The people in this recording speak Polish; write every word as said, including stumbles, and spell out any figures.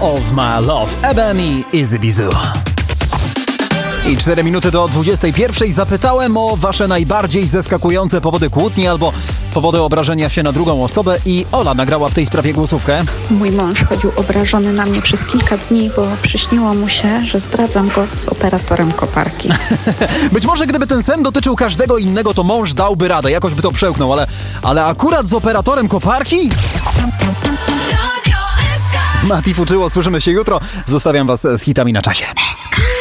of My Love. Eben i Easy Bizu. I cztery minuty do dwudziestej pierwszej. Zapytałem o wasze najbardziej zaskakujące powody kłótni albo powody obrażenia się na drugą osobę i Ola nagrała w tej sprawie głosówkę. Mój mąż chodził obrażony na mnie przez kilka dni, bo przyśniło mu się, że zdradzam go z operatorem koparki. Być może gdyby ten sen dotyczył każdego innego, to mąż dałby radę, jakoś by to przełknął, ale, ale akurat z operatorem koparki? Mati Fuczyło, słyszymy się jutro. Zostawiam was z hitami na czasie.